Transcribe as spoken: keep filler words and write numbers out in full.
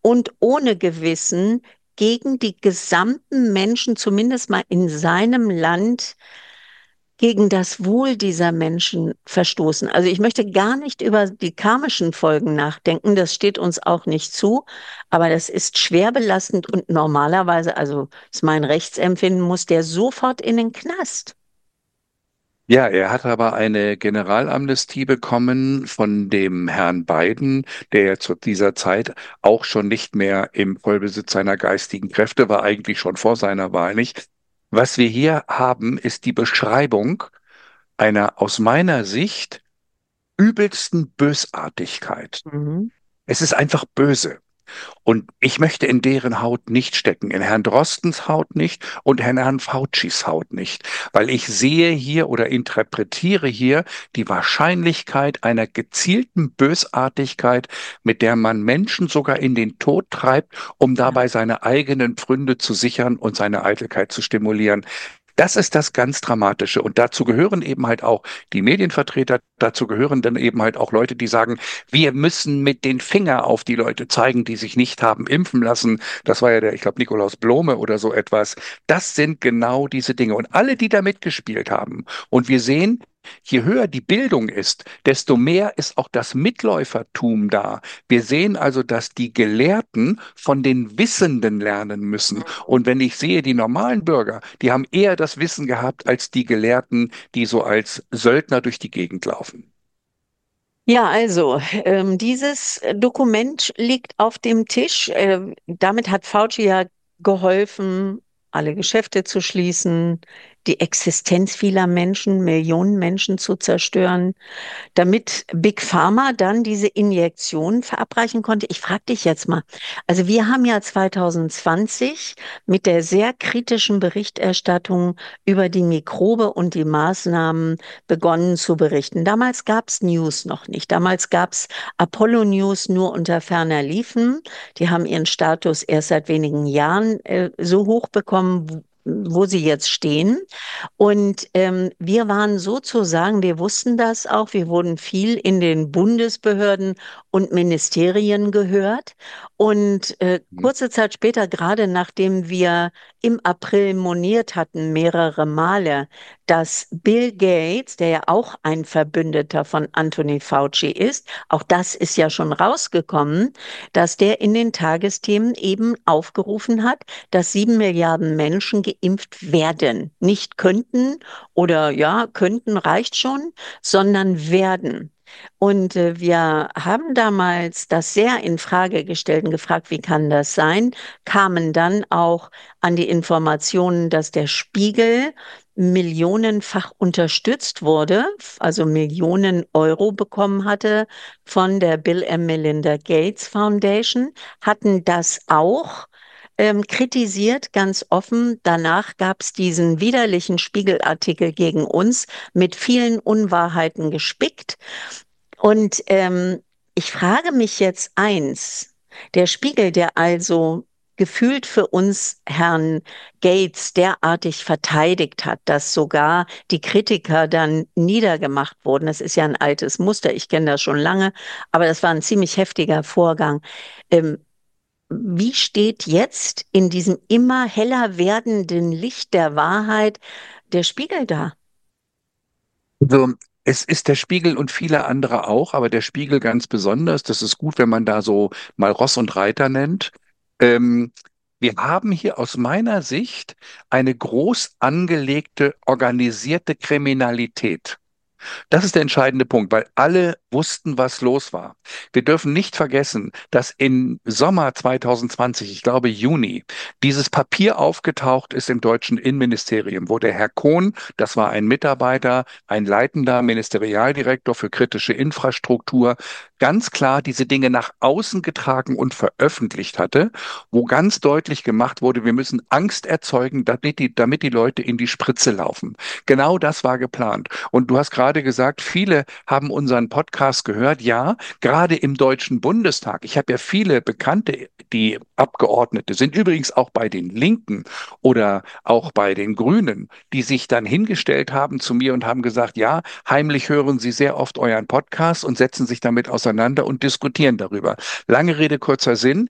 und ohne Gewissen gegen die gesamten Menschen, zumindest mal in seinem Land, gegen das Wohl dieser Menschen verstoßen. Also ich möchte gar nicht über die karmischen Folgen nachdenken, das steht uns auch nicht zu, aber das ist schwer belastend und normalerweise, also ist mein Rechtsempfinden, muss der sofort in den Knast. Ja, er hat aber eine Generalamnestie bekommen von dem Herrn Biden, der ja zu dieser Zeit auch schon nicht mehr im Vollbesitz seiner geistigen Kräfte war, eigentlich schon vor seiner Wahl nicht. Was wir hier haben, ist die Beschreibung einer aus meiner Sicht übelsten Bösartigkeit. Mhm. Es ist einfach böse. Und ich möchte in deren Haut nicht stecken, in Herrn Drostens Haut nicht und in Herrn Faucis Haut nicht, weil ich sehe hier oder interpretiere hier die Wahrscheinlichkeit einer gezielten Bösartigkeit, mit der man Menschen sogar in den Tod treibt, um Ja. dabei seine eigenen Pfründe zu sichern und seine Eitelkeit zu stimulieren. Das ist das ganz Dramatische. Und dazu gehören eben halt auch die Medienvertreter, dazu gehören dann eben halt auch Leute, die sagen, wir müssen mit den Finger auf die Leute zeigen, die sich nicht haben impfen lassen. Das war ja der, ich glaube, Nikolaus Blome oder so etwas. Das sind genau diese Dinge. Und alle, die da mitgespielt haben. Und wir sehen, je höher die Bildung ist, desto mehr ist auch das Mitläufertum da. Wir sehen also, dass die Gelehrten von den Wissenden lernen müssen. Und wenn ich sehe, die normalen Bürger, die haben eher das Wissen gehabt als die Gelehrten, die so als Söldner durch die Gegend laufen. Ja, also ähm, dieses Dokument liegt auf dem Tisch. Ähm, damit hat Fauci ja geholfen, alle Geschäfte zu schließen, die Existenz vieler Menschen, Millionen Menschen zu zerstören, damit Big Pharma dann diese Injektion verabreichen konnte. Ich frage dich jetzt mal, also wir haben ja zwanzig zwanzig mit der sehr kritischen Berichterstattung über die Mikrobe und die Maßnahmen begonnen zu berichten. Damals gab es News noch nicht. Damals gab es Apollo News nur unter ferner Liefen. Die haben ihren Status erst seit wenigen Jahren äh, so hoch bekommen, wo wo sie jetzt stehen. Und ähm, wir waren sozusagen, wir wussten das auch, wir wurden viel in den Bundesbehörden und Ministerien gehört. Und äh, kurze Zeit später, gerade nachdem wir im April moniert hatten, mehrere Male, dass Bill Gates, der ja auch ein Verbündeter von Anthony Fauci ist, auch das ist ja schon rausgekommen, dass der in den Tagesthemen eben aufgerufen hat, dass sieben Milliarden Menschen geimpft werden. Nicht könnten oder ja, könnten reicht schon, sondern werden. Und äh, wir haben damals das sehr in Frage gestellt und gefragt, wie kann das sein? Kamen dann auch an die Informationen, dass der Spiegel millionenfach unterstützt wurde, also Millionen Euro bekommen hatte von der Bill and Melinda Gates Foundation, hatten das auch ähm, kritisiert, ganz offen. Danach gab es diesen widerlichen Spiegelartikel gegen uns mit vielen Unwahrheiten gespickt. Und ähm, ich frage mich jetzt eins, der Spiegel, der also gefühlt für uns Herrn Gates derartig verteidigt hat, dass sogar die Kritiker dann niedergemacht wurden. Das ist ja ein altes Muster, ich kenne das schon lange, aber das war ein ziemlich heftiger Vorgang. Ähm, Wie steht jetzt in diesem immer heller werdenden Licht der Wahrheit der Spiegel da? Also, es ist der Spiegel und viele andere auch, aber der Spiegel ganz besonders. Das ist gut, wenn man da so mal Ross und Reiter nennt. Ähm, Wir haben hier aus meiner Sicht eine groß angelegte, organisierte Kriminalität. Das ist der entscheidende Punkt, weil alle wussten, was los war. Wir dürfen nicht vergessen, dass im Sommer zwanzig zwanzig, ich glaube Juni, dieses Papier aufgetaucht ist im deutschen Innenministerium, wo der Herr Kohn, das war ein Mitarbeiter, ein leitender Ministerialdirektor für kritische Infrastruktur, ganz klar diese Dinge nach außen getragen und veröffentlicht hatte, wo ganz deutlich gemacht wurde, wir müssen Angst erzeugen, damit die, damit die Leute in die Spritze laufen. Genau das war geplant. Und du hast gerade gesagt, viele haben unseren Podcast gehört. Ja, gerade im Deutschen Bundestag. Ich habe ja viele Bekannte, die Abgeordnete sind, übrigens auch bei den Linken oder auch bei den Grünen, die sich dann hingestellt haben zu mir und haben gesagt, ja, heimlich hören sie sehr oft euren Podcast und setzen sich damit auseinander und diskutieren darüber. Lange Rede, kurzer Sinn.